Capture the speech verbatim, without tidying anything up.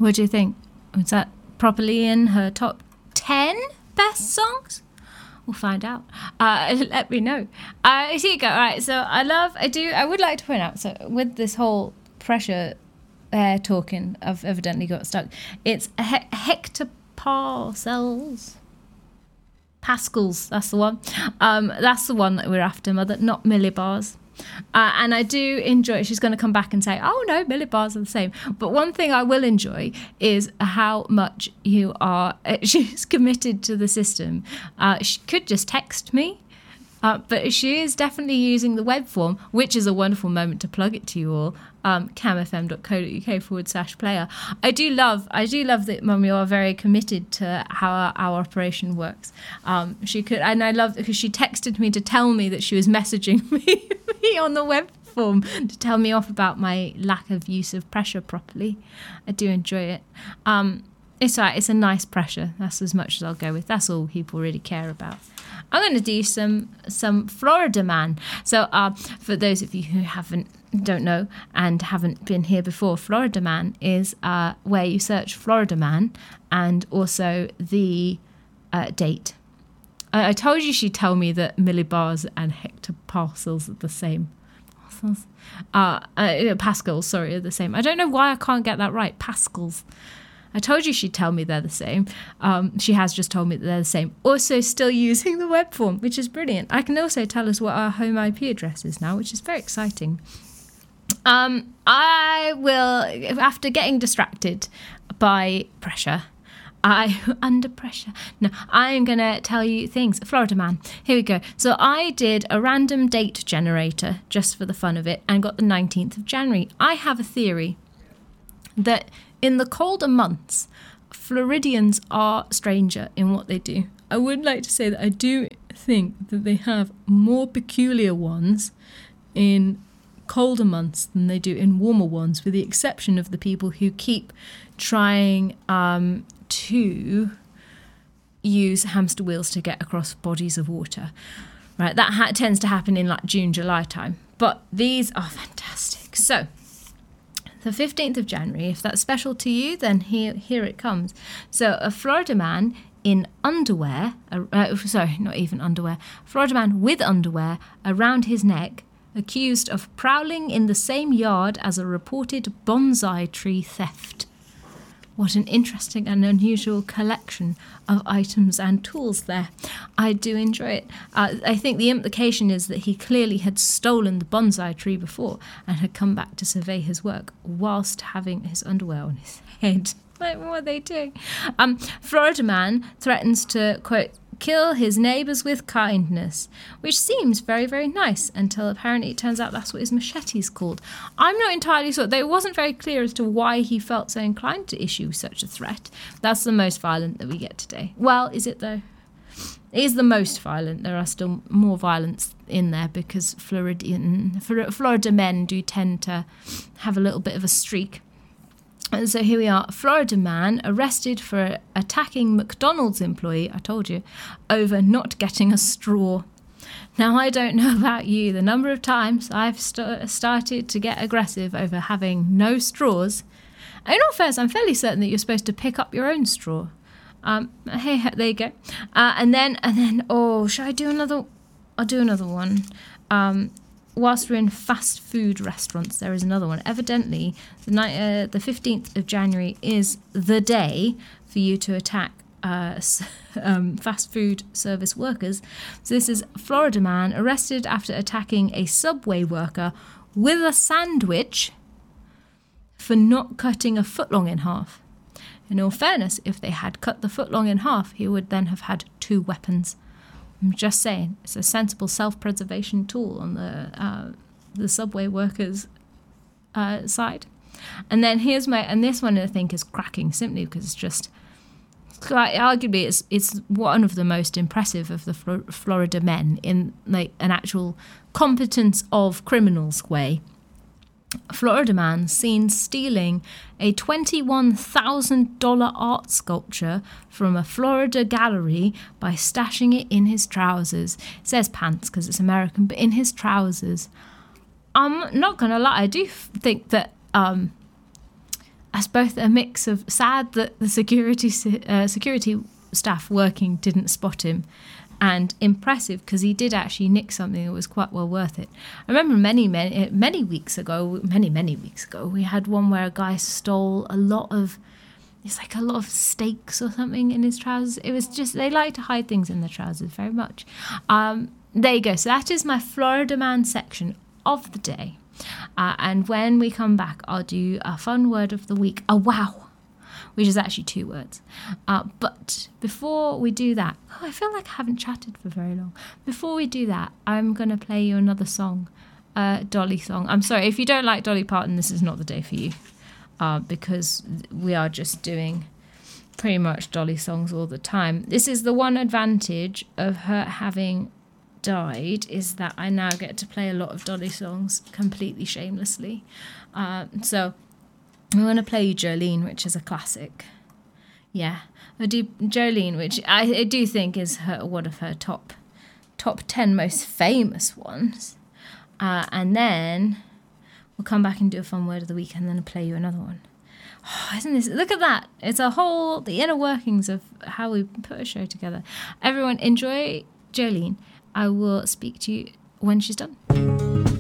What do you think? Was that properly in her top ten best songs? We'll find out. Uh, let me know. Uh, here you go. All right. So I love, I do, I would like to point out, so with this whole pressure air talking, I've evidently got stuck. It's a he- hectopascals. Pascals, that's the one. Um, that's the one that we're after, Mother, not millibars. Uh, and I do enjoy, she's going to come back and say, oh no, millibars are the same. But one thing I will enjoy is how much you are, uh, she's committed to the system. Uh, she could just text me. Uh, but she is definitely using the web form, which is a wonderful moment to plug it to you all. Um, camfm.co.uk forward slash player. I do love, I do love that, Mum, you are very committed to how our, our operation works. Um, she could, and I love because she texted me to tell me that she was messaging me, me on the web form to tell me off about my lack of use of pressure properly. I do enjoy it. Um, it's all right, it's a nice pressure. That's as much as I'll go with. That's all people really care about. I'm going to do some some Florida Man. So uh, for those of you who haven't, don't know and haven't been here before, Florida Man is uh, where you search Florida Man and also the uh, date. I, I told you she'd tell me that millibars and hectopascals are the same. Uh, uh, Pascals, sorry, are the same. I don't know why I can't get that right. Pascals. I told you she'd tell me they're the same. Um, she has just told me that they're the same. Also still using the web form, which is brilliant. I can also tell us what our home I P address is now, which is very exciting. Um, I will, after getting distracted by pressure, I, under pressure, no, I am going to tell you things. Florida Man, here we go. So I did a random date generator just for the fun of it and got the nineteenth of January. I have a theory that in the colder months, Floridians are stranger in what they do. I would like to say that I do think that they have more peculiar ones in colder months than they do in warmer ones, with the exception of the people who keep trying um, to use hamster wheels to get across bodies of water. Right, that ha- tends to happen in like June, July time. But these are fantastic. So the fifteenth of January, if that's special to you, then here here it comes. So a Florida man in underwear, uh, uh, sorry, not even underwear, Florida man with underwear around his neck, accused of prowling in the same yard as a reported bonsai tree theft. What an interesting and unusual collection of items and tools there. I do enjoy it. Uh, I think the implication is that he clearly had stolen the bonsai tree before and had come back to survey his work whilst having his underwear on his head. Like, what are they doing? Um, Florida man threatens to, quote, kill his neighbours with kindness, which seems very, very nice until apparently it turns out that's what his machete's called. I'm not entirely sure. It wasn't very clear as to why he felt so inclined to issue such a threat. That's the most violent that we get today. Well, is it though? It is the most violent. There are still more violence in there because Floridian, Florida men do tend to have a little bit of a streak. And so here we are, a Florida man arrested for attacking McDonald's employee, I told you, over not getting a straw. Now, I don't know about you, the number of times I've st- started to get aggressive over having no straws. In all fairness, I'm fairly certain that you're supposed to pick up your own straw. Um, hey, there you go. Uh, and then, and then, oh, should I do another? I'll do another one. Um, Whilst we're in fast food restaurants, there is another one. Evidently, the night, uh, the fifteenth of January is the day for you to attack uh, um, fast food service workers. So this is Florida man arrested after attacking a Subway worker with a sandwich for not cutting a footlong in half. In all fairness, if they had cut the footlong in half, he would then have had two weapons. I'm just saying, it's a sensible self-preservation tool on the uh, the Subway workers' uh, side. And then here's my, and this one I think is cracking simply because it's just, quite, arguably it's it's one of the most impressive of the Flor- Florida men in like an actual competence of criminals way. Florida man seen stealing a twenty-one thousand dollars art sculpture from a Florida gallery by stashing it in his trousers. It says pants because it's American, but in his trousers. I'm not going to lie, I do think that um, I that's both a mix of sad that the security uh, security staff working didn't spot him, and impressive because he did actually nick something that was quite well worth it. I remember many, many, many weeks ago, many, many weeks ago, we had one where a guy stole a lot of, it's like a lot of steaks or something in his trousers. It was just, they like to hide things in their trousers very much. Um, there you go. So that is my Florida Man section of the day. Uh, and when we come back, I'll do a fun word of the week, a wow, which is actually two words. Uh, but before we do that, oh, I feel like I haven't chatted for very long. Before we do that, I'm going to play you another song, a Dolly song. I'm sorry, if you don't like Dolly Parton, this is not the day for you, uh, because we are just doing pretty much Dolly songs all the time. This is the one advantage of her having died, is that I now get to play a lot of Dolly songs completely shamelessly. Uh, so... I'm going to play you Jolene, which is a classic. Yeah, I do Jolene, which I, I do think is her one of her top top ten most famous ones. Uh, and then we'll come back and do a fun word of the week, and then I'll play you another one. Oh, isn't this? Look at that! It's a whole the inner workings of how we put a show together. Everyone, enjoy Jolene. I will speak to you when she's done.